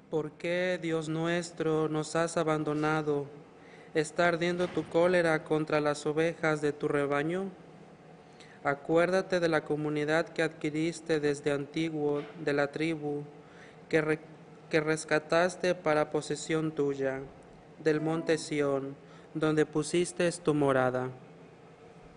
¿Por qué, Dios nuestro, nos has abandonado? ¿Está ardiendo tu cólera contra las ovejas de tu rebaño? Acuérdate de la comunidad que adquiriste desde antiguo, de la tribu que rescataste para posesión tuya, del monte Sión, donde pusiste tu morada.